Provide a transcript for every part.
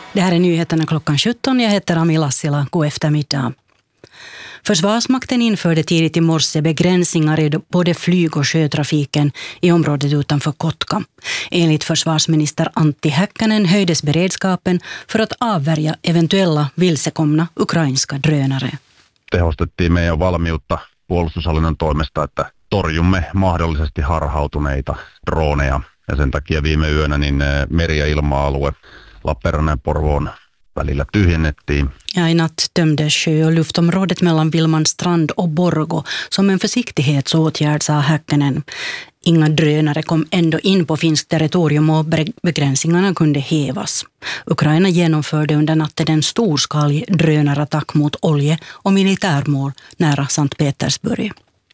Det här är nyheterna klockan 17. Jag heter Ami Lassila. God eftermiddag. Försvarsmakten införde tidigt i morse begränsningar i både flyg- och sjötrafiken i området utanför Kotka. Enligt försvarsminister Antti Häkkänen höjdes beredskapen för att avvärja eventuella vilsekomna ukrainska drönare. Tehostettiin meidän valmiutta puolustushallinnon toimesta, että torjumme mahdollisesti harhautuneita droneja. Ja sen takia viime yönä meri- ja ilma-alue Lappeenrannan ja Porvoon välillä tyhjennettiin. Ja, i natt dömdes sjö- och luftområdet mellan Vilmanstrand och Borgo som en försiktighetsåtgärd, sa Häkkänen. Inga drönare kom ändå in på finskt territorium och begränsningarna kunde hävas. Ukraina genomförde under natten en storskalig drönarattack mot olje- och militärmål nära Sankt Petersburg.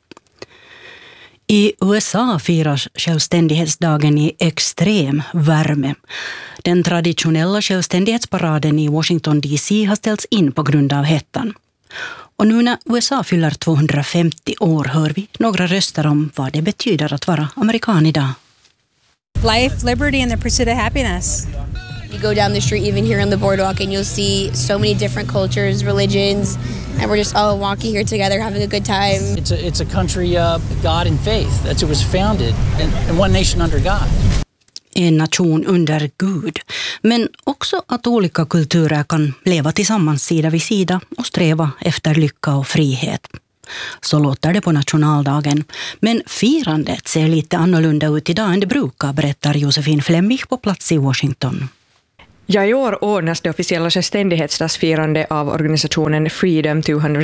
I USA firas självständighetsdagen i extrem värme. Den traditionella självständighetsparaden i Washington DC har ställts in på grund av hettan. Och nu när USA fyller 250 år hör vi några röster om vad det betyder att vara amerikan idag. Life, liberty and the pursuit of happiness. You go down the street, even here on the boardwalk, and you'll see so many different cultures, religions, and we're just all walking here together, having a good time. It's a country of God and faith. That's it was founded, and one nation under God. En nation under Gud. Men också att olika kulturer kan leva tillsammans sida vid sida och sträva efter lycka och frihet. Så låter det på nationaldagen. Men firandet ser lite annorlunda ut idag än det brukar, berättar Josefin Flemmich på plats i Washington. Ja, i år ordnas det officiella självständighetsdagsfirande av organisationen Freedom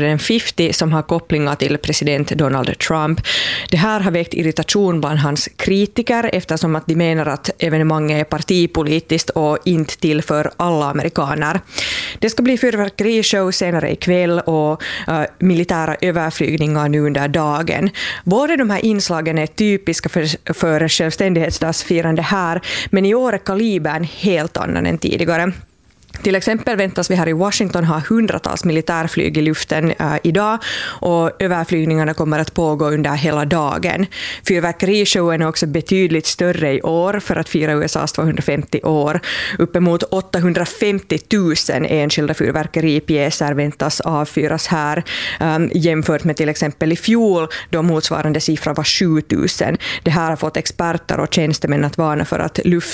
250 som har kopplingar till president Donald Trump. Det här har väckt irritation bland hans kritiker eftersom att de menar att evenemanget är partipolitiskt och inte till för alla amerikaner. Det ska bli fyrverkerishow senare ikväll och militära överflygningar nu under dagen. Båda de här inslagen är typiska för självständighetsdagsfirande här, men i år är kalibern helt annan än tidigare. Till exempel väntas vi här i Washington ha hundratals militärflyg i luften idag och överflygningarna kommer att pågå under hela dagen. Fyrverkerishowen är också betydligt större i år för att fira USAs 250 år. Uppemot 850 000 enskilda fyrverkeripjäser väntas avfyras här jämfört med till exempel i fjol då motsvarande siffra var 7 000. Det här har fått experter och tjänstemän att varna för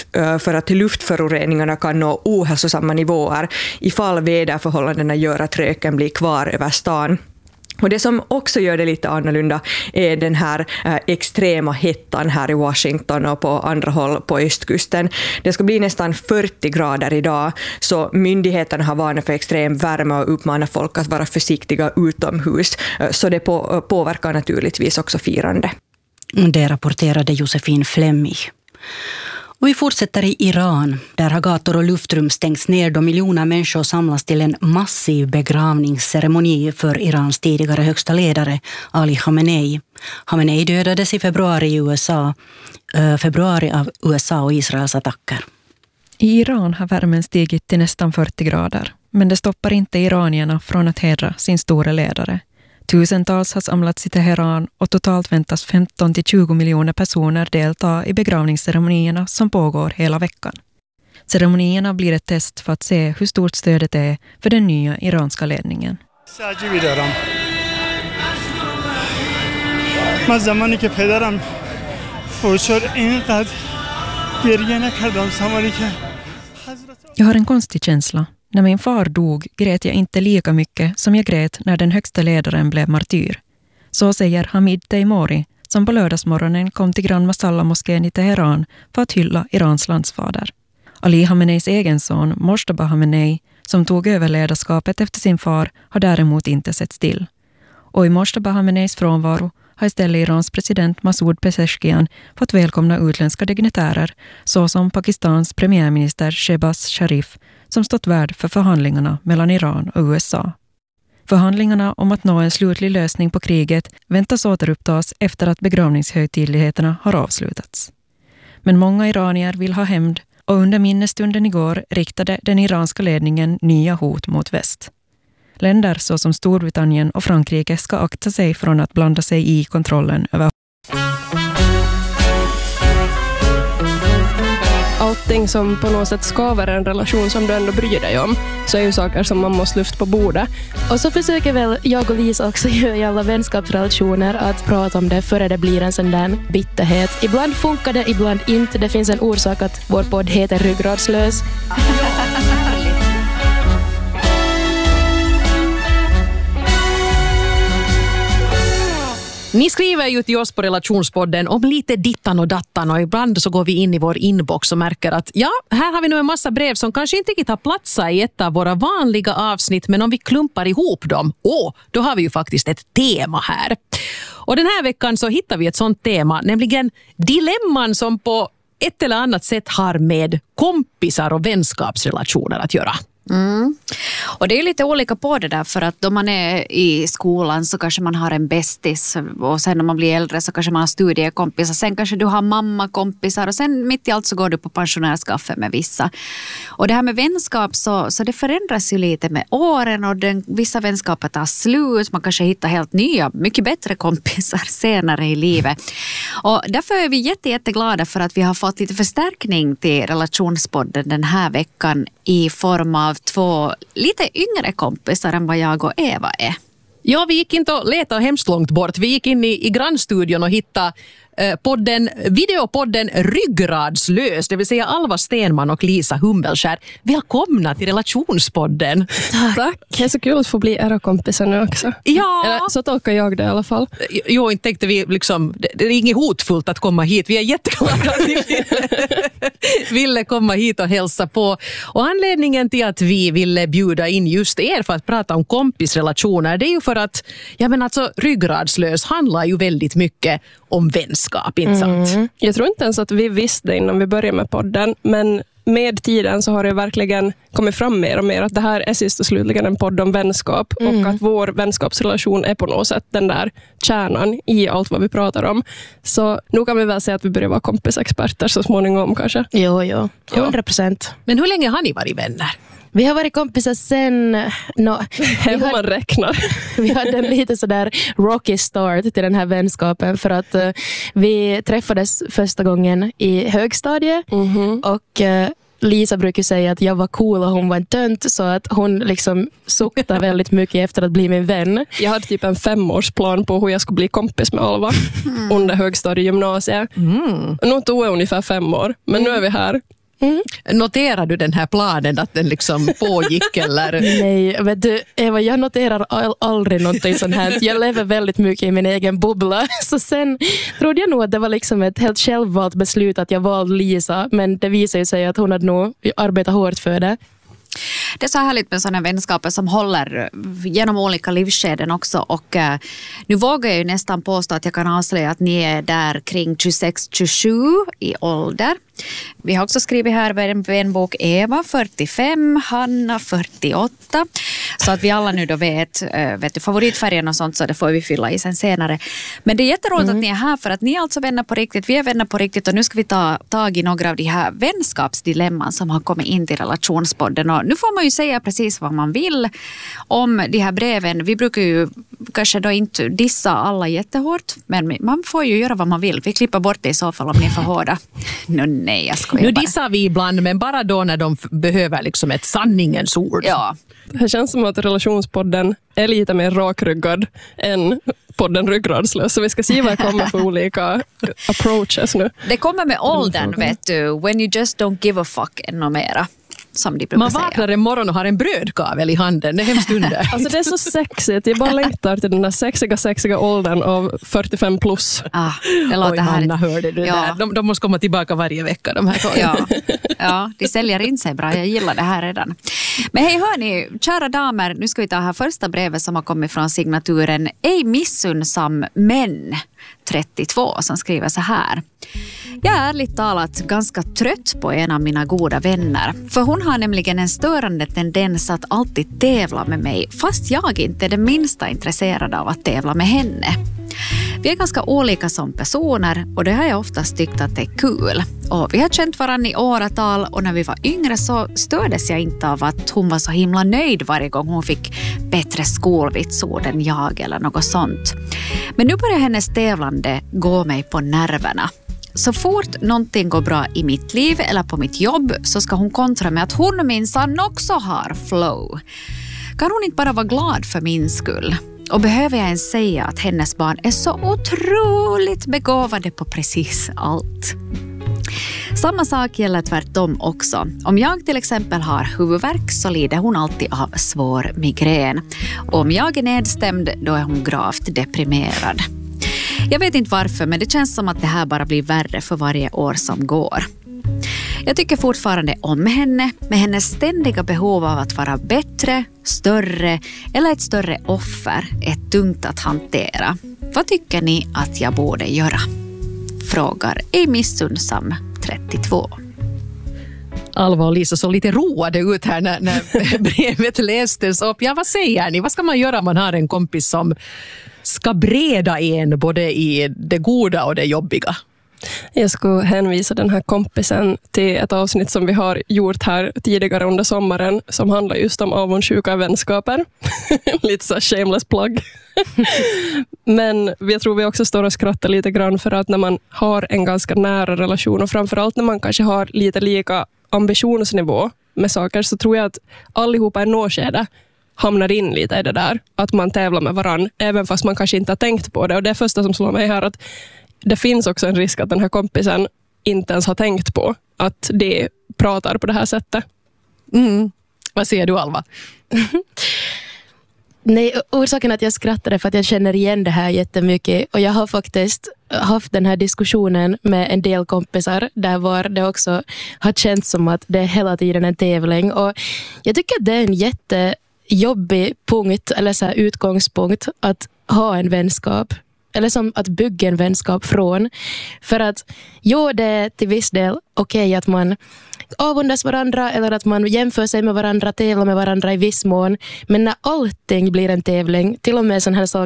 att luftföroreningarna kan nå ohälsosamma nivåer ifall väderförhållandena gör att röken blir kvar över stan. Och det som också gör det lite annorlunda är den här extrema hettan här i Washington och på andra håll på östkusten. Det ska bli nästan 40 grader idag, så myndigheterna har varnat för extrem värme och uppmanar folk att vara försiktiga utomhus. Så det påverkar naturligtvis också firande. Det rapporterade Josefin Flemmich. Och vi fortsätter i Iran. Där har gator och luftrum stängts ner då miljoner människor samlas till en massiv begravningsceremoni för Irans tidigare högsta ledare Ali Khamenei. Khamenei dödades i februari av USA och Israels attacker. I Iran har värmen stigit till nästan 40 grader, men det stoppar inte iranierna från att hedra sin stora ledare. Tusentals har samlats i Teheran och totalt väntas 15-20 miljoner personer delta i begravningsceremonierna som pågår hela veckan. Ceremonierna blir ett test för att se hur stort stödet är för den nya iranska ledningen. Jag har en konstig känsla. När min far dog grät jag inte lika mycket som jag grät när den högsta ledaren blev martyr. Så säger Hamid Teimouri, som på lördagsmorgonen kom till Grand Masala-moskén i Teheran för att hylla Irans landsfader. Ali Khameneis egen son, Mojtaba Khamenei, som tog över ledarskapet efter sin far, har däremot inte sett still. Och i Mojtaba Khameneis frånvaro har istället Irans president Masoud Pezeshkian fått välkomna utländska dignitärer, såsom Pakistans premiärminister Shehbaz Sharif, som stått värd för förhandlingarna mellan Iran och USA. Förhandlingarna om att nå en slutlig lösning på kriget väntas återupptas efter att begravningshögtidligheterna har avslutats. Men många iranier vill ha hämnd och under minnesstunden igår riktade den iranska ledningen nya hot mot väst. Länder såsom Storbritannien och Frankrike ska akta sig från att blanda sig i kontrollen över. Allt allting som på något sätt skaver en relation som du ändå bryr dig om, så är ju saker som man måste lyfta på bordet. Och så försöker väl jag och Lisa också göra i alla vänskapsrelationer att prata om det före det blir en sån där bitterhet. Ibland funkar det, ibland inte. Det finns en orsak att vår podd heter Ryggradslös. Ni skriver ju till oss på Relationspodden om lite dittan och dattan, och ibland så går vi in i vår inbox och märker att här har vi nog en massa brev som kanske inte riktigt har platsat i ett av våra vanliga avsnitt, men om vi klumpar ihop dem, då har vi ju faktiskt ett tema här. Och den här veckan så hittar vi ett sånt tema, nämligen dilemman som på ett eller annat sätt har med kompisar och vänskapsrelationer att göra. Och det är ju lite olika på det där, för att då man är i skolan så kanske man har en bästis, och sen när man blir äldre så kanske man har studiekompisar, sen kanske du har mammakompisar, och sen mitt i allt så går du på pensionärskaffe med vissa. Och det här med vänskap så det förändras ju lite med åren, och vissa vänskaper tar slut, man kanske hittar helt nya, mycket bättre kompisar senare i livet. Och därför är vi jätteglada för att vi har fått lite förstärkning till Relationspodden den här veckan i form av 2 lite yngre kompisar än vad jag och Eva är. Ja, vi gick inte och letade hemskt långt bort. Vi gick in i grannstudion och hittade videopodden Ryggradslös, det vill säga Alva Stenman och Lisa Humbelskär. Välkomna till Relationspodden. Tack. Det är så kul att få bli era kompisar nu också. Ja. Eller, så tolkar jag det i alla fall. Jo, inte tänkte vi liksom, det är inget hotfullt att komma hit. Vi är jätteglada att ni ville komma hit och hälsa på. Och anledningen till att vi ville bjuda in just er för att prata om kompisrelationer, det är ju för att, Ryggradslös handlar ju väldigt mycket om vänskap, inte sant? Jag tror inte ens att vi visste innan vi började med podden, men med tiden så har det verkligen kommit fram mer och mer att det här är sist och slutligen en podd om vänskap, och att vår vänskapsrelation är på något sätt den där kärnan i allt vad vi pratar om. Så nu kan vi väl säga att vi börjar vara kompisexperter så småningom kanske. Jo, 100%. Men hur länge har ni varit vänner? Vi har varit kompisar sen... Hur man räknar. Vi hade en lite sådär rocky start till den här vänskapen, för att vi träffades första gången i högstadiet och Lisa brukar säga att jag var cool och hon var en tönt, så att hon liksom suktade väldigt mycket efter att bli min vän. Jag hade typ en 5-årsplan på hur jag skulle bli kompis med Alva under högstadiegymnasiet. Nu tog jag ungefär 5 år, men nu är vi här. Noterar du den här planen att den liksom pågick eller? Nej, men du Eva, jag noterar aldrig någonting sånt här. Jag lever väldigt mycket i min egen bubbla. Så sen trodde jag nog att det var liksom ett helt självvalt beslut att jag valde Lisa, men det visade sig att hon hade nog arbetat hårt för det. Det är så härligt med sådana vänskaper som håller genom olika livsskeden också, och nu vågar jag ju nästan påstå att jag kan avslöja att ni är där kring 26-27 i ålder. Vi har också skrivit här en vänbok, Eva 45, Hanna 48, så att vi alla nu då vet du, favoritfärgen och sånt, så det får vi fylla i sen senare. Men det är jätteroligt att ni är här, för att ni är alltså vänner på riktigt, vi är vänner på riktigt, och nu ska vi ta tag i några av de här vänskapsdilemman som har kommit in till Relationspodden. Och nu får man ju säga precis vad man vill om de här breven. Vi brukar ju kanske då inte dissa alla jättehårt, men man får ju göra vad man vill. Vi klipper bort det i så fall om ni är för hårda. Nej, jag skojar. Nu dissar vi ibland, men bara då när de behöver liksom ett sanningens ord. Ja. Det känns som att Relationspodden är lite mer rakryggad än podden Ryggradslös. Så vi ska se vad det kommer för olika approaches nu. Det kommer med åldern, vet du. When you just don't give a fuck ännu mera. Som de brukar man vaknar en morgon och har en brödkavel i handen. Det är hemskt under. Alltså det är så sexigt. Jag bara längtar till den där sexiga åldern av 45 plus. Det låter Oj, Hanna, hörde du där? De måste komma tillbaka varje vecka, de här tågen. Ja, de säljer in sig bra. Jag gillar det här redan. Men hej, hörni, kära damer, nu ska vi ta här första brevet som har kommit från signaturen Ej missunnsam men 32, som skriver så här. Jag är ärligt talat ganska trött på en av mina goda vänner. För hon har nämligen en störande tendens att alltid tävla med mig, fast jag inte är det minsta intresserad av att tävla med henne. Vi är ganska olika som personer, och det har jag oftast tyckt att det är kul. Och vi har känt varandra i åratal, och när vi var yngre så stördes jag inte av att hon var så himla nöjd varje gång hon fick bättre skolvitsord än jag eller något sånt. Men nu börjar hennes tävlande gå mig på nerverna. så fort någonting går bra i mitt liv eller på mitt jobb så ska hon kontra med att hon minsann också har flow. Kan hon inte bara vara glad för min skull? Och behöver jag ens säga att hennes barn är så otroligt begåvade på precis allt? Samma sak gäller tvärtom också. Om jag till exempel har huvudvärk så lider hon alltid av svår migrän. Och om jag är nedstämd då är hon gravt deprimerad. Jag vet inte varför, men det känns som att det här bara blir värre för varje år som går. Jag tycker fortfarande om henne, med hennes ständiga behov av att vara bättre, större eller ett större offer är tungt att hantera. Vad tycker ni att jag borde göra? Frågar Amy Sundsam, 32. Alva och Lisa såg lite roade ut här när brevet lästes upp. Ja, vad säger ni? Vad ska man göra om man har en kompis som ska breda en både i det goda och det jobbiga? Jag skulle hänvisa den här kompisen till ett avsnitt som vi har gjort här tidigare under sommaren som handlar just om avundsjuka vänskaper. Lite så shameless plug. Men jag tror vi också står och skrattar lite grann för att när man har en ganska nära relation och framförallt när man kanske har lite lika ambitionsnivå med saker så tror jag att allihopa i nårskede hamnar in lite i det där. Att man tävlar med varann även fast man kanske inte har tänkt på det. Och det är första som slår mig här att det finns också en risk att den här kompisen inte ens har tänkt på att det pratar på det här sättet. Vad säger du, Alva? Nej, orsaken att jag skrattade för att jag känner igen det här jättemycket. Och jag har faktiskt haft den här diskussionen med en del kompisar där var det också har känts som att det är hela tiden en tävling. Och jag tycker att det är en jättejobbig punkt eller så här utgångspunkt att ha en vänskap. Eller som att bygga en vänskap från. För att det är till viss del okej att man avundas varandra eller att man jämför sig med varandra, tävlar med varandra i viss mån. Men när allting blir en tävling, till och med sån här sak